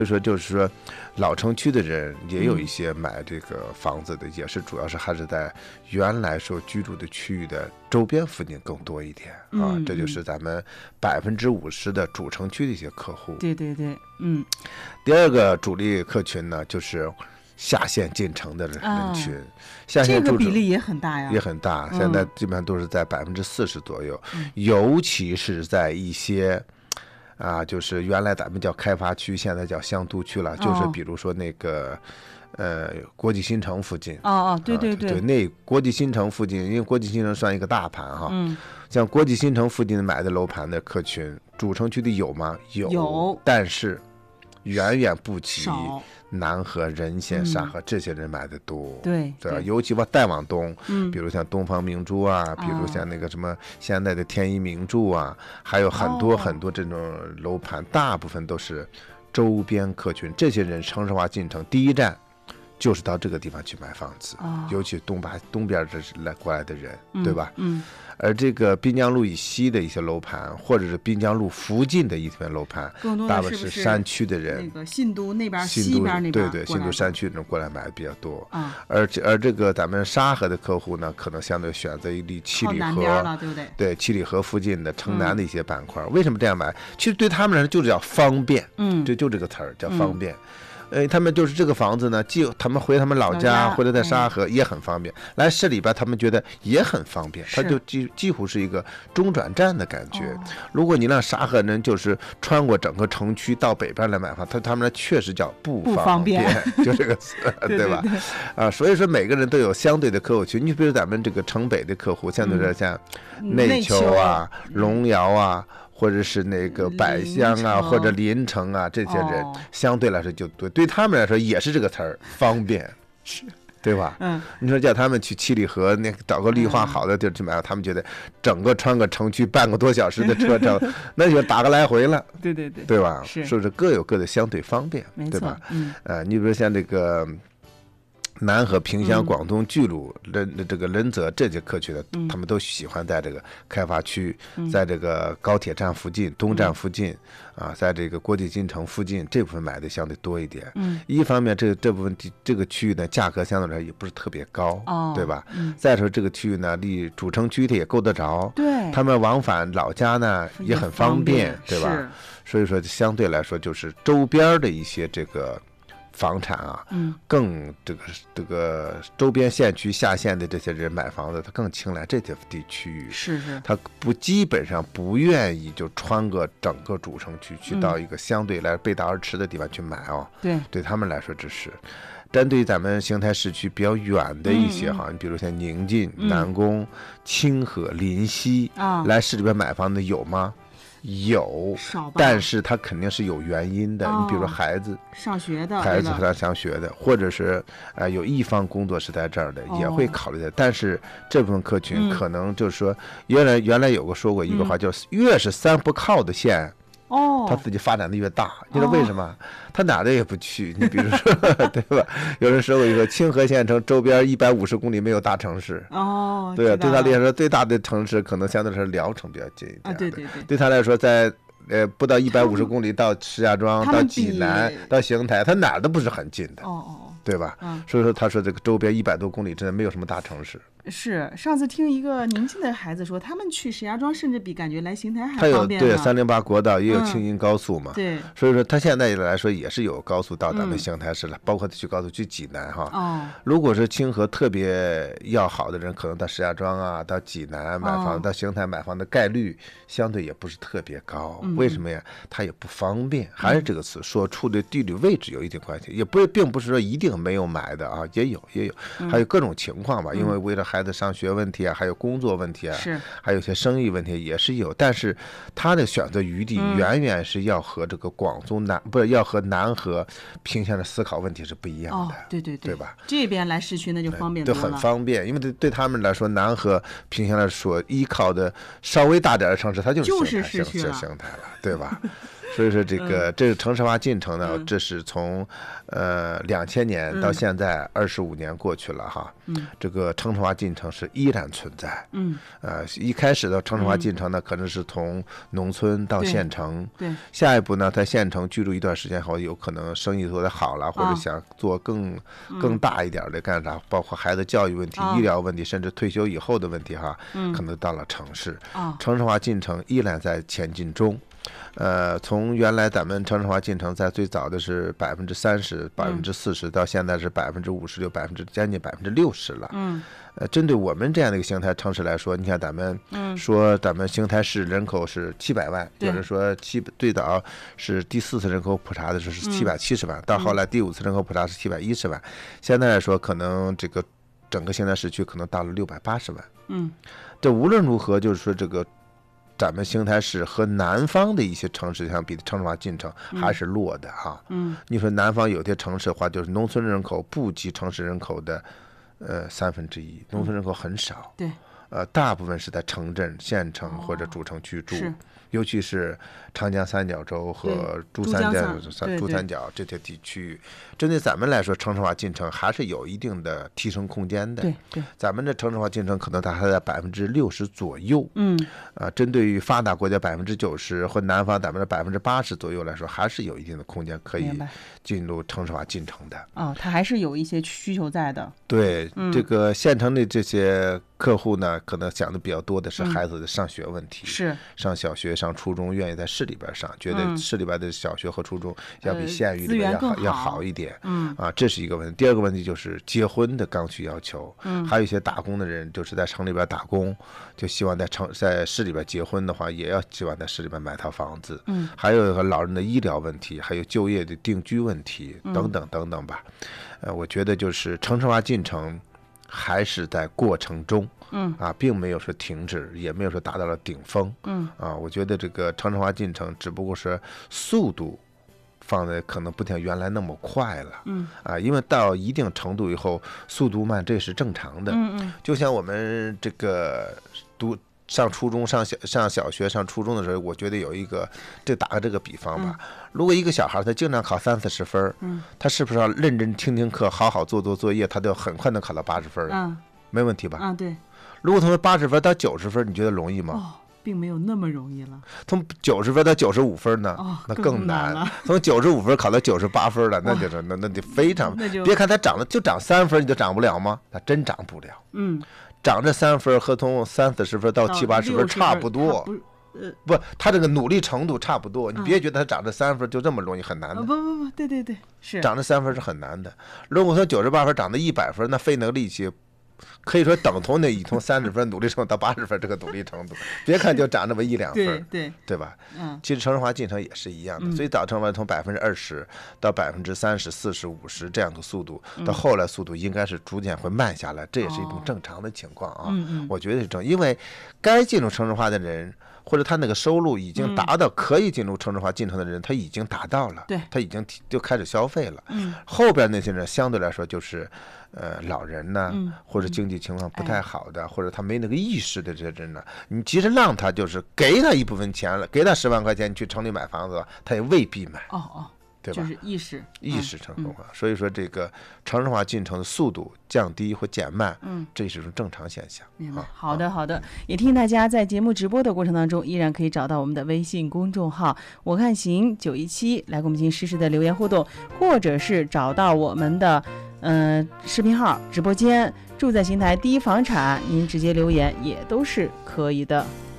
所以说就是说，老城区的人也有一些买这个房子的，也是主要是还是在原来所居住的区域的周边附近更多一点啊。这就是咱们50%的主城区的一些客户。 对对对， 第二个主力客群呢，就是下县进城的人群，下县这个比例也很大呀， 也很大。现在基本上都是在40%左右，尤其是在一些。就是原来咱们叫开发区，现在叫乡都区了。就是比如说那个，国际新城附近。 对对对， 那国际新城附近，因为国际新城算一个大盘哈。像国际新城附近买的楼盘的客群，主城区的有吗？有，但是远远不及南河、任县、沙河这些人买的多。 对吧？尤其再往东，比如像东方明珠啊，比如像那个什么现在的天一名著啊，还有很多很多这种楼盘，大部分都是周边客群。这些人城市化进程第一站就是到这个地方去买房子，尤其东边这是过来的人，对吧？而这个滨江路以西的一些楼盘，或者是滨江路附近的一些楼盘，大部分是山区的人， 那个信都那边、西边那边， 对，信都山区的人过来买的比较多。而这个咱们沙河的客户呢，可能相对选择离七里河， 对不对？ 对，七里河附近的城南的一些板块。为什么这样买？其实对他们来说就是叫方便，就这个词儿叫方便。他们就是这个房子呢，他们回他们老家或者在沙河也很方便，来市里边他们觉得也很方便，它就几乎是一个中转站的感觉。如果你让沙河人就是穿过整个城区到北边来买房，他们确实叫不方便，就这个词，对吧？所以说每个人都有相对的客户群。你比如咱们这个城北的客户，相对来像内丘啊、龙窑啊。或者是那个百香啊，或者临城啊，这些人相对来说就对他们来说也是这个词儿，方便，对吧？你说叫他们去七里河那找个绿化好的地儿去买，他们觉得整个穿个城区半个多小时的车程，那就打个来回了，对吧？是不是各有各的相对方便，对吧？你比如像这个。南河、萍乡、广东巨鹿、这个仁泽这些客群的，他们都喜欢在这个开发区，在这个高铁站附近、东站附近在这个国际新城附近这部分买的相对多一点。一方面这部分这个区域呢，价格相对来说也不是特别高，对吧？再说这个区域呢，离主城区它也够得着，对，他们往返老家呢也很方便，对吧？所以说相对来说，就是周边的一些这个。房产更这个周边县区下县的这些人买房子，他更青睐这些地区域，他基本上不愿意就穿个整个主城区去到一个相对来背道而驰的地方去买对他们来说这是。针对咱们邢台市区比较远的一些你比如像宁晋、南宫、清河、临溪来市里边买房的有吗？有，但是他肯定是有原因的。你比如说孩子上学的， 孩子和他上学的，或者是有一方工作是在这儿的，也会考虑的。但是这部分客群可能就是说，原来有个说过一个话，叫越是三不靠的县。他自己发展的越大，你知道为什么？他哪的也不去。你比如说，对吧？有人说过一个清河县城周边150公里没有大城市。对，对他来说最大的城市可能相对来说聊城比较近一点。对他来说，在不到150公里到石家庄、到济南、到邢台，他哪儿都不是很近的。对吧？所以说他说这个周边100多公里真的没有什么大城市。 是上次听一个宁晋的孩子说，他们去石家庄甚至比感觉来邢台还方便。 他有308国道，也有青云高速嘛。 对， 所以说他现在来说也是有高速到咱们邢台市了，包括去高速去济南如果是清河特别要好的人，可能到石家庄到济南买房，到邢台买房的概率相对也不是特别高。为什么呀？他也不方便，还是这个词，所处的地理位置有一定关系，也并不是说一定没有买的也有，还有各种情况吧。因为为了孩子上学问题还有工作问题还有一些生意问题也是有，但是他的选择余地远远是要和这个广宗要和南河萍乡的思考问题是不一样的。对吧？ 这边来市区那就方便多了， 对，很方便，因为对他们来说，南河萍乡来说依靠的稍微大点的城市，它就是市区了， 邢台了，对吧？ 所以说这个城市化进程呢，这是从2000年到现在25年过去了哈，这个城市化进程是依然存在。一开始的城市化进程呢，可能是从农村到县城， 对， 下一步呢，在县城居住一段时间后，有可能生意做得好了，或者想做更大一点的干啥，包括孩子教育问题、医疗问题，甚至退休以后的问题哈，可能到了城市。城市化进程依然在前进中。从原来咱们城市化进程在最早的是30%、40%，到现在是56%，将近60%了。针对我们这样的一个邢台城市来说，你看咱们说咱们邢台市人口是700万，有人说最早是第4次人口普查的时候是770万，到后来第5次人口普查是710万，现在来说可能这个整个邢台市区可能到了680万。这无论如何就是说这个咱们邢台市和南方的一些城市相比的城市化进程还是弱的哈。你说南方有些城市的话，就是农村人口不及城市人口的1/3，农村人口很少。 对， 大部分是在城镇、县城或者主城居住。尤其是长江三角洲和珠三角这些地区，针对咱们来说，城市化进程还是有一定的提升空间的。 对， 咱们的城市化进程可能它还在60%左右。针对于发达国家90%和南方咱们的80%左右来说，还是有一定的空间可以进入城市化进程的。 它还是有一些需求在的。 对，这个县城的这些客户呢，可能想的比较多的是孩子的上学问题， 是上小学、上初中，愿意在市里边上，觉得市里边的小学和初中要比县域里边要好一点。这是一个问题。第二个问题就是结婚的刚需要求。还有一些打工的人，就是在城里边打工，就希望在市里边结婚的话，也要希望在市里边买套房子。还有一个老人的医疗问题，还有就业的定居问题，等等等等吧。我觉得就是城市化进程还是在过程中。并没有说停止，也没有说达到了顶峰。我觉得这个城市化进程只不过是速度放在可能不像原来那么快了。因为到一定程度以后，速度慢这是正常的。就像我们这个上初中、上小学、上初中的时候，我觉得有一个，打个这个比方吧。如果一个小孩他经常考30-40分，他是不是要认真听课，好好做作业，他就很快能考到80分？没问题吧？ 对。 如果从80分到90分，你觉得容易吗？ 并没有那么容易了。 从90分到95分呢？那更难了。从95分考到98分了，那就是那得非常。别看它涨3分，你就涨不了吗？它真涨不了。涨这3分和从30-40分到70-80分差不多。不，他这个努力程度差不多。你别觉得他涨这3分就这么容易，很难的。 不，对，是涨这3分是很难的。如果从98分涨到100分，那费那个力气。可以说等同于从30分努力程度到80分这个努力程度，别看就涨那么1-2分，对吧？其实城市化进程也是一样的，所以早晨从20%到30%、40%、50%这样的速度，到后来速度应该是逐渐会慢下来，这也是一种正常的情况啊。我觉得是正，因为该进入城市化的人，或者他那个收入已经达到可以进入城市化进程的人，他已经达到了，他已经就开始消费了。后边那些人相对来说就是老人呢，或者经济情况不太好的，或者他没那个意识的这些人呢，你即使让他就是给他一部分钱了，给他10万块钱，你去城里买房子，他也未必买。对吧？ 就是意识城市化。所以说这个城市化进程的速度降低或减慢，这是一种正常现象。 明白。好的，也提醒大家在节目直播的过程当中，依然可以找到我们的微信公众号“我看行917”来跟我们进行实时的留言互动，或者是找到我们的视频号直播间，住在邢台第一房产，您直接留言也都是可以的。